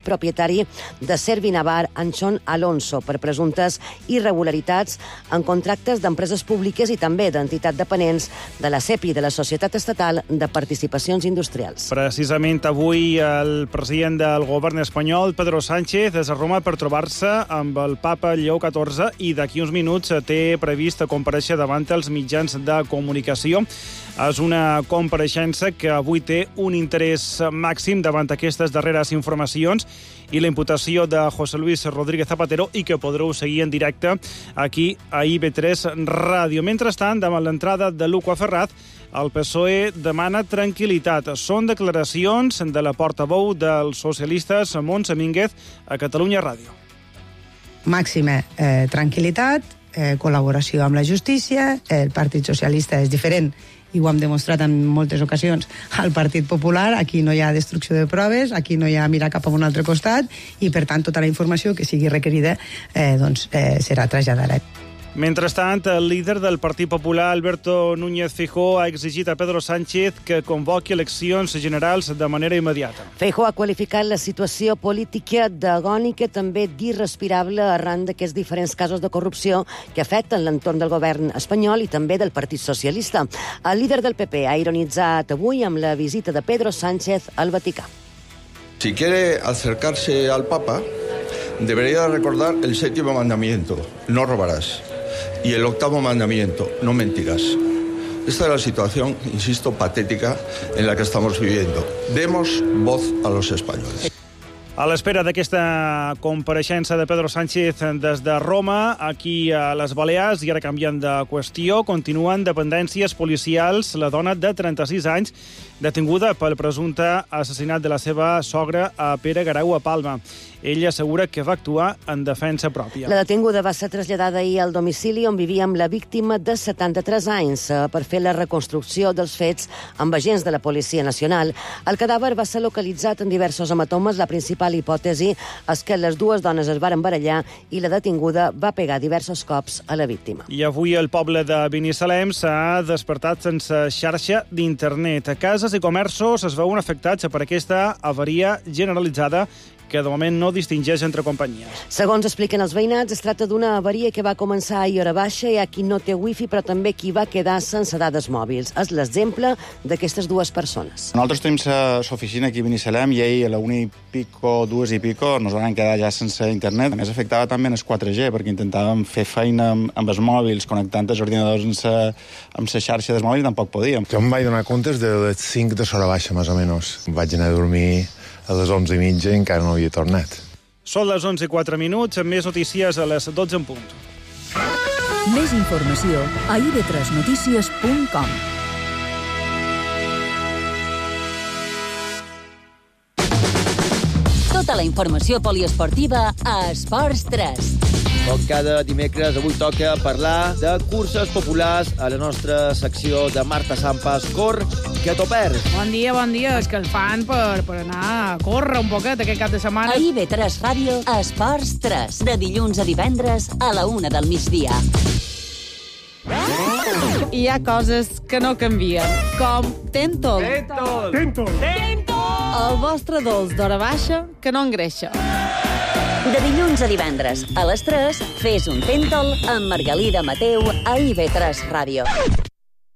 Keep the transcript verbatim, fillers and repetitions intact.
propietari de Servinavar, Anchón Alonso, per presumptes irregularitats en contractes d'empreses públiques i també d'entitats dependents de la SEPI, de la Societat Estatal de Participacions Industrials. Precisament avui el president del govern espanyol, Pedro Sánchez, és a Roma per trobar-se amb el papa Lleó catorze i d'aquí uns minuts té previst comparèixer davant els mitjans de comunicació. És una compareixença que avui té un interès màxim davant aquestes darreres informacions i la imputació de José Luis Rodríguez Zapatero i que podreu seguir en directe aquí a I B tres Ràdio. Mentrestant, davant l'entrada de Luco Ferraz, el P S O E demana tranquil·litat. Són declaracions de la portaveu dels socialistes, Montse Mínguez, a Catalunya Ràdio. Màxima eh, tranquil·litat, eh, col·laboració amb la justícia. El Partit Socialista és diferent i ho hem demostrat en moltes ocasions al Partit Popular. Aquí no hi ha destrucció de proves, aquí no hi ha mirar cap a un altre costat i, per tant, tota la informació que sigui requerida eh, doncs, eh, serà traslladada. Mentrestant, el líder del Partit Popular, Alberto Núñez Feijóo, ha exigit a Pedro Sánchez que convoqui eleccions generals de manera immediata. Feijóo ha qualificat la situació política d'agònica, també d'irrespirable, arran d'aquests diferents casos de corrupció que afecten l'entorn del govern espanyol i també del Partit Socialista. El líder del P P ha ironitzat avui amb la visita de Pedro Sánchez al Vaticà. Si quiere acercarse al Papa, debería recordar el séptimo mandamiento, no robarás. Y el octavo mandamiento, no mentirás. Esta es la situación, insisto, patética en la que estamos viviendo. Demos voz a los españoles. A l'espera d'aquesta compareixença de Pedro Sánchez des de Roma, aquí a les Balears, i ara canviant de qüestió, continuen dependències policials la dona de trenta-sis anys detinguda pel presumpte assassinat de la seva sogra a Pere Garau a Palma. Ella assegura que va actuar en defensa pròpia. La detinguda va ser traslladada ahir al domicili on vivia amb la víctima de setanta-tres anys per fer la reconstrucció dels fets amb agents de la Policia Nacional. El cadàver va ser localitzat en diversos hematomes. La principal hipòtesi és que les dues dones es varen barallar i la detinguda va pegar diversos cops a la víctima. I avui el poble de Binissalem s'ha despertat sense xarxa d'internet. Cases i comerços es veuen afectats per aquesta avaria generalitzada que de moment no distingeix entre companyies. Segons expliquen els veïnats, es tracta d'una avaria que va començar ahir a hora baixa. Hi ha qui no té wifi, però també qui va quedar sense dades mòbils. És l'exemple d'aquestes dues persones. Nosaltres tenim l'oficina aquí a Binissalem i ahir a la una i pico, dues i pico, nos van quedar ja sense internet. A més, afectava també el quatre G, perquè intentàvem fer feina amb, amb els mòbils, connectant els ordinadors amb la, amb la xarxa dels mòbils, tampoc podíem. Jo em vaig donar comptes de les cinc de l'hora baixa, més o menys. Vaig anar a dormir a les onze i mitja i encara no havia tornat. Són les onze i quatre minuts, amb més notícies a les dotze en punt. Més informació a i be tres notícies punt com. Tota la informació poliesportiva a Esports tres. Com cada dimecres, avui toca parlar de curses populars a la nostra secció de Marta Sampas. Cor, que t'ho perds. Bon dia, bon dia. És que el fan per, per anar a córrer un poquet aquest cap de setmana. A i be tres Ràdio, Esports tres. De dilluns a divendres a la una del migdia. Hi ha coses que no canvien, com Tentol. Tentol! Tentol! Tentol! El vostre dolç d'hora baixa que no engreixa. De dilluns a divendres a les tres, fes un Tentol amb Margalida Mateu a i be tres Ràdio.